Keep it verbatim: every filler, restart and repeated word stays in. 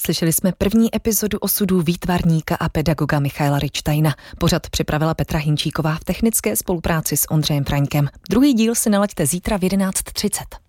Slyšeli jsme první epizodu osudů výtvarníka a pedagoga Michaela Richtejna. Pořad připravila Petra Hinčíková v technické spolupráci s Ondřejem Fraňkem. Druhý díl si nalaďte zítra v jedenáct třicet.